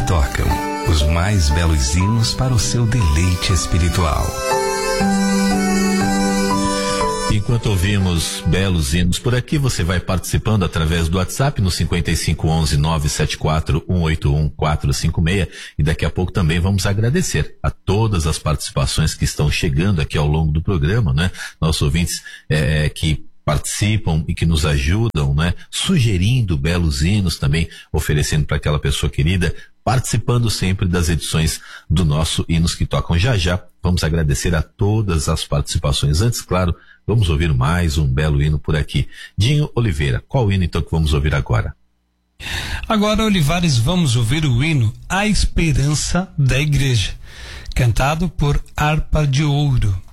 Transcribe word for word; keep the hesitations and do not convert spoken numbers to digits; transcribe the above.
tocam, os mais belos hinos para o seu deleite espiritual. Enquanto ouvimos belos hinos por aqui, você vai participando através do WhatsApp no cinquenta e cinco onze nove sete quatro um oito um quatro cinco seis, e daqui a pouco também vamos agradecer a todas as participações que estão chegando aqui ao longo do programa, né? Nossos ouvintes é, que participam e que nos ajudam, né? Sugerindo belos hinos também, oferecendo para aquela pessoa querida, participando sempre das edições do nosso Hinos que Tocam. Já já vamos agradecer a todas as participações. Antes, claro, vamos ouvir mais um belo hino por aqui. Dinho Oliveira, qual hino então que vamos ouvir agora? Agora, Olivares, vamos ouvir o hino A Esperança da Igreja, cantado por Harpa de Ouro.